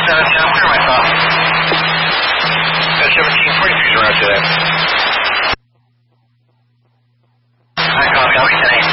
I'm clear myself. 1743's around today. I copy, I'll be 10-8.